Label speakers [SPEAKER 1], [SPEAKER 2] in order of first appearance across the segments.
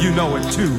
[SPEAKER 1] you know it too.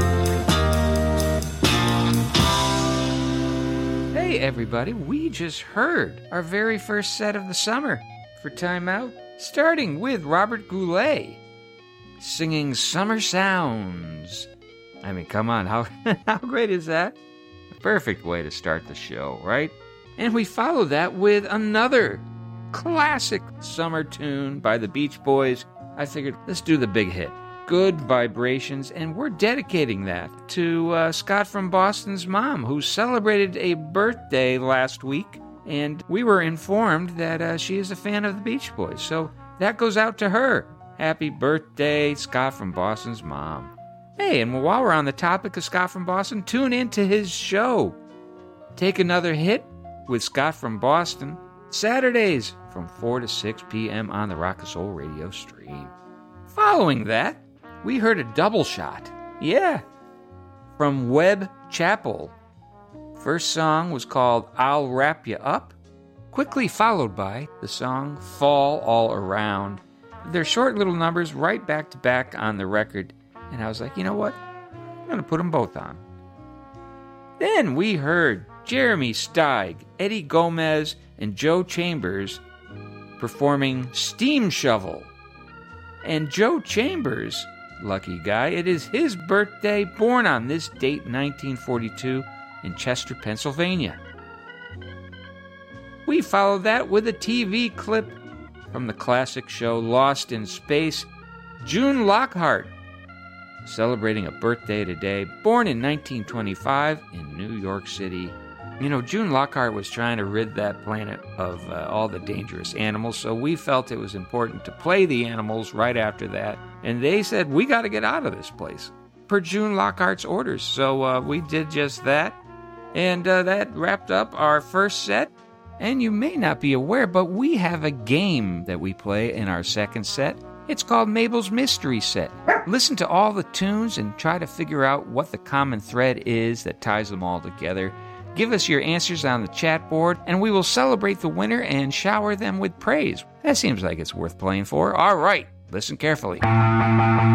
[SPEAKER 2] Hey everybody, we just heard our very first set of the summer for Time Out, starting with Robert Goulet singing Summer Sounds. I mean, come on, how great is that? The perfect way to start the show, right? And we follow that with another classic summer tune by the Beach Boys. I figured, let's do the big hit, Good Vibrations, and we're dedicating that to Scott from Boston's mom, who celebrated a birthday last week, and we were informed that she is a fan of the Beach Boys, so that goes out to her. Happy birthday, Scott from Boston's mom. Hey, and while we're on the topic of Scott from Boston, tune in to his show, Take Another Hit with Scott from Boston, Saturdays from 4 to 6 p.m. on the Rock and Soul radio stream. Following that, we heard a double shot. Yeah, from Webb Chapel. First song was called I'll Wrap You Up, quickly followed by the song Fall All Around. They're short little numbers right back to back on the record, and I was like, you know what? I'm going to put them both on. Then we heard Jeremy Steig, Eddie Gomez, and Joe Chambers performing Steam Shovel. And Joe Chambers, lucky guy, it is his birthday, born on this date, 1942, in Chester, Pennsylvania. We follow that with a TV clip from the classic show Lost in Space. June Lockhart, celebrating a birthday today, born in 1925 in New York City. You know, June Lockhart was trying to rid that planet of all the dangerous animals, so we felt it was important to play the animals right after that. And they said, we got to get out of this place, per June Lockhart's orders. So we did just that. And that wrapped up our first set. And you may not be aware, but we have a game that we play in our second set. It's called Mabel's Mystery Set. Listen to all the tunes and try to figure out what the common thread is that ties them all together. Give us your answers on the chat board, and we will celebrate the winner and shower them with praise. That seems like it's worth playing for. All right, listen carefully.